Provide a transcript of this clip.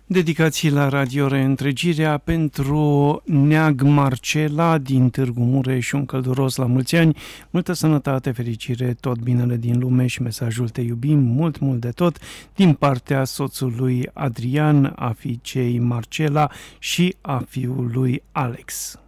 Dedicații la Radio Reîntregirea pentru Neag Marcela din Târgu Mureș și un călduros la mulți ani, multă sănătate, fericire, tot binele din lume și mesajul te iubim mult, mult de tot din partea soțului Adrian, a fiicei Marcela și a fiului Alex.